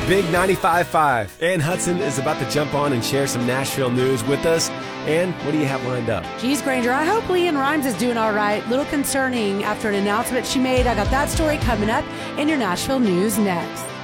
Big 95.5. Ann Hudson is about to jump on and share some Nashville news with us. Ann, what do you have lined up? Geez, Granger, I hope LeAnn Rimes is doing all right. Little concerning after an announcement she made. I got that story coming up in your Nashville news next.